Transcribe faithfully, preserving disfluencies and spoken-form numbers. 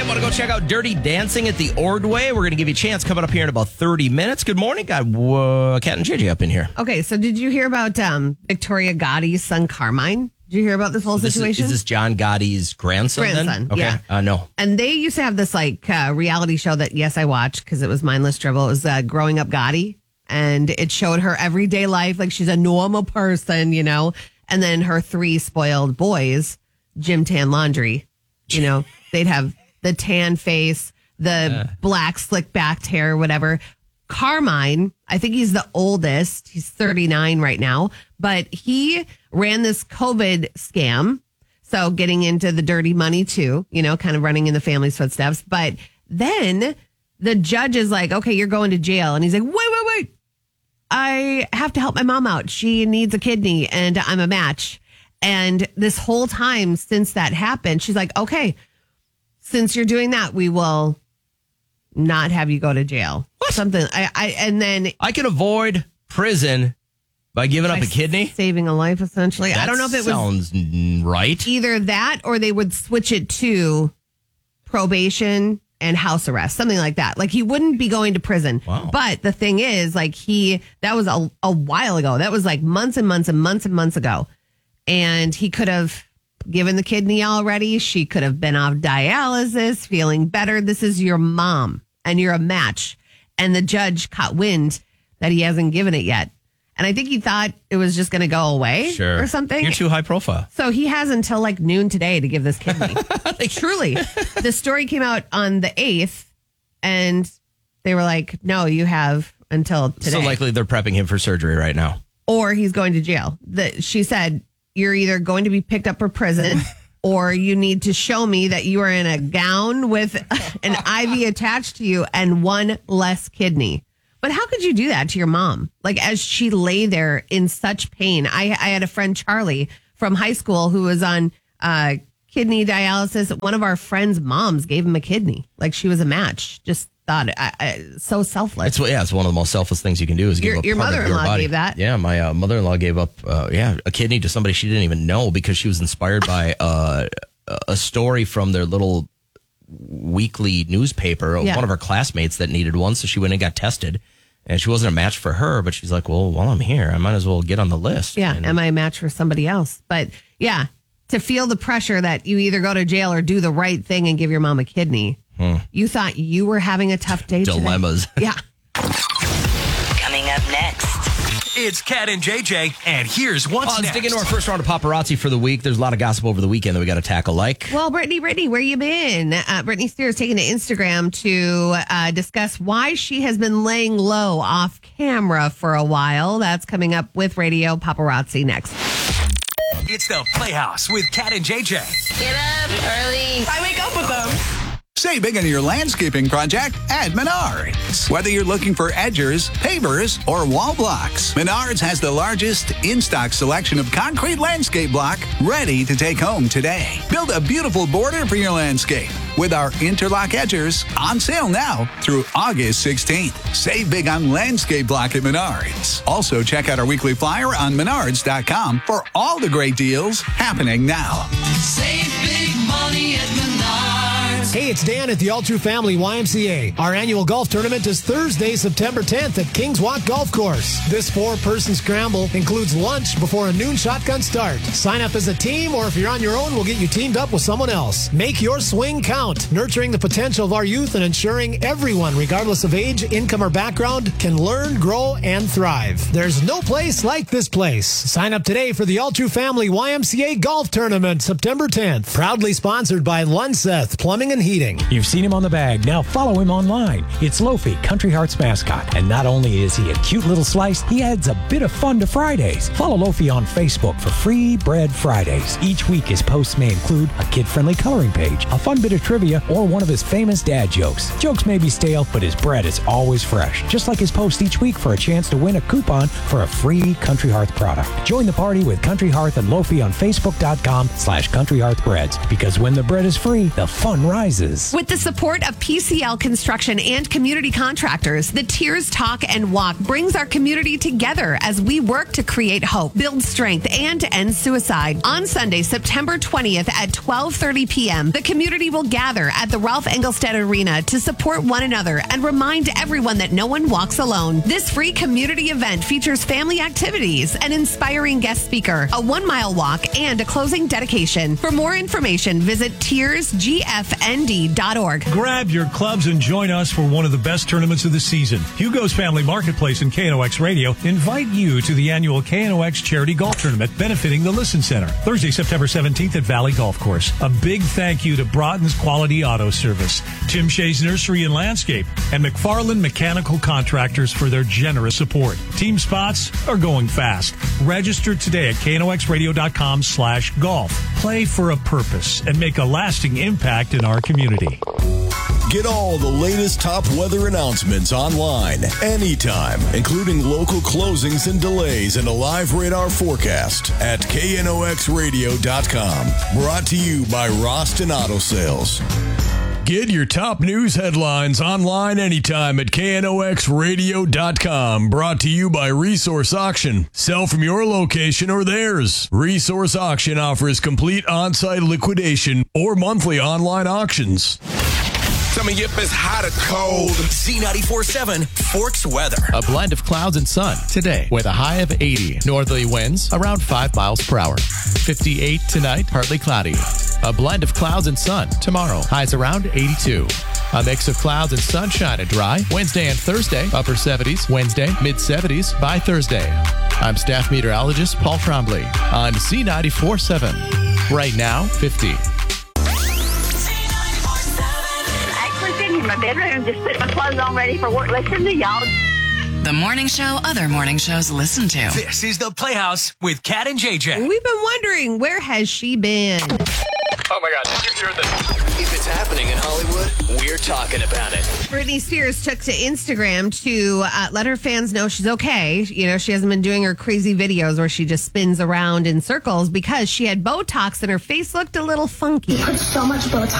right, want to go check out Dirty Dancing at the Ordway. We're going to give you a chance coming up here in about thirty minutes. Good morning. Got uh, Kat and J J up in here. Okay, so did you hear about um, Victoria Gotti's son, Carmine? Did you hear about this whole This situation? Is, is this John Gotti's grandson? Grandson, then? Okay. yeah. Uh, no. And they used to have this like uh, reality show that, yes, I watched because it was mindless dribble. It was uh, Growing Up Gotti. And it showed her everyday life, like she's a normal person, you know. And then her three spoiled boys, Gym Tan Laundry, you know, they'd have the tan face, the uh. black slick backed hair, whatever. Carmine, I think he's the oldest. He's thirty-nine right now, but he ran this COVID scam. So getting into the dirty money too, you know, kind of running in the family's footsteps. But then the judge is like, okay, you're going to jail. And he's like, wait, wait, wait. I have to help my mom out. She needs a kidney and I'm a match. And this whole time since that happened, she's like, okay, since you're doing that, we will not have you go to jail. What? Something. I, I and then I can avoid prison by giving by up a kidney, saving a life. Essentially, that I don't know if it sounds was right. Either that, or they would switch it to probation and house arrest, something like that. Like he wouldn't be going to prison. Wow. But the thing is, like he that was a, a while ago. That was like months and months and months and months ago, and he could have given the kidney already. She could have been off dialysis, feeling better. This is your mom, and you're a match. And the judge caught wind that he hasn't given it yet. And I think he thought it was just going to go away sure. or something. You're too high profile. So he has until like noon today to give this kidney. Like, truly. The story came out on the eighth, and they were like, no, you have until today. So likely they're prepping him for surgery right now. Or he's going to jail. The, she said, you're either going to be picked up for prison or you need to show me that you are in a gown with an I V attached to you and one less kidney. But how could you do that to your mom? Like, as she lay there in such pain. I, I had a friend, Charlie, from high school who was on uh, kidney dialysis. One of our friends' moms gave him a kidney. Like, she was a match. Just thought, I, I, so selfless. It's, yeah, it's one of the most selfless things you can do is give your, up your part of your mother-in-law body. gave that. Yeah, my uh, mother-in-law gave up, uh, yeah, a kidney to somebody she didn't even know because she was inspired by uh, a story from their little weekly newspaper of Yeah. one of her classmates that needed one. So she went and got tested. And she wasn't a match for her, but she's like, well, while I'm here, I might as well get on the list. Yeah, and am I a match for somebody else? But yeah, to feel the pressure that you either go to jail or do the right thing and give your mom a kidney. Hmm. You thought you were having a tough day Dilemmas. today? Yeah. Coming up next. It's Kat and J J, and here's what's Well, let's next. dig into our first round of paparazzi for the week. There's a lot of gossip over the weekend that we got to tackle. Like, Well, Brittany, Brittany, where you been? Uh, Britney Spears taking to Instagram to uh, discuss why she has been laying low off camera for a while. That's coming up with Radio Paparazzi next. It's the Playhouse with Kat and J J. Get up early. I wake up with them. Save big on your landscaping project at Menards. Whether you're looking for edgers, pavers, or wall blocks, Menards has the largest in-stock selection of concrete landscape block ready to take home today. Build a beautiful border for your landscape with our interlock edgers on sale now through August sixteenth. Save big on landscape block at Menards. Also, check out our weekly flyer on menards dot com for all the great deals happening now. Save big money at Menards. Hey, it's Dan at the All True Family Y M C A. Our annual golf tournament is Thursday, September tenth at Kings Walk Golf Course. This four-person scramble includes lunch before a noon shotgun start. Sign up as a team, or if you're on your own, we'll get you teamed up with someone else. Make your swing count, nurturing the potential of our youth and ensuring everyone, regardless of age, income, or background, can learn, grow, and thrive. There's no place like this place. Sign up today for the All True Family Y M C A Golf Tournament, September tenth. Proudly sponsored by Lunseth Plumbing and Heating. You've seen him on the bag. Now follow him online. It's Lofi, Country Heart's mascot. And not only is he a cute little slice, he adds a bit of fun to Fridays. Follow Lofi on Facebook for Free Bread Fridays. Each week, his posts may include a kid-friendly coloring page, a fun bit of trivia, or one of his famous dad jokes. Jokes may be stale, but his bread is always fresh. Just like his post each week for a chance to win a coupon for a free Country Hearth product. Join the party with Country Hearth and Lofi on Facebook dot com slash Country Hearth Breads. Because when the bread is free, the fun rises. prizes. With the support of P C L Construction and community contractors, the Tears Talk and Walk brings our community together as we work to create hope, build strength, and end suicide. On Sunday, September twentieth at twelve thirty p.m., the community will gather at the Ralph Engelstad Arena to support one another and remind everyone that no one walks alone. This free community event features family activities, an inspiring guest speaker, a one-mile walk, and a closing dedication. For more information, visit tears g f n d dot org. Grab your clubs and join us for one of the best tournaments of the season. Hugo's Family Marketplace and K N O X Radio invite you to the annual K N O X Charity Golf Tournament benefiting the Listen Center. Thursday, September seventeenth at Valley Golf Course. A big thank you to Broughton's Quality Auto Service, Tim Shea's Nursery and Landscape, and McFarland Mechanical Contractors for their generous support. Team spots are going fast. Register today at K N O X radio dot com slash golf. Play for a purpose and make a lasting impact in our community. Get all the latest top weather announcements online, anytime, including local closings and delays and a live radar forecast at K N O X radio dot com. Brought to you by Roston Auto Sales. Get your top news headlines online anytime at K N O X radio dot com. Brought to you by Resource Auction. Sell from your location or theirs. Resource Auction offers complete on-site liquidation or monthly online auctions. Coming up is hot or cold. Z ninety-four point seven Forks weather. A blend of clouds and sun today with a high of eighty. Northerly winds around five miles per hour. fifty-eight tonight, partly cloudy. A blend of clouds and sun tomorrow. Highs around eighty-two. A mix of clouds and sunshine and dry. Wednesday and Thursday, upper seventies. Wednesday, mid seventies by Thursday. I'm staff meteorologist Paul Trombley on Z ninety-four point seven. Right now, fifty. In my bedroom, just put my clothes on ready for work. Listen to y'all. The morning show other morning shows listen to. This is The Playhouse with Kat and J J. We've been wondering, where has she been? Oh my God, did you hear this? If it's happening in Hollywood, we're talking about it. Britney Spears took to Instagram to uh, let her fans know she's okay. You know, she hasn't been doing her crazy videos where she just spins around in circles because she had Botox and her face looked a little funky. You put so much Botox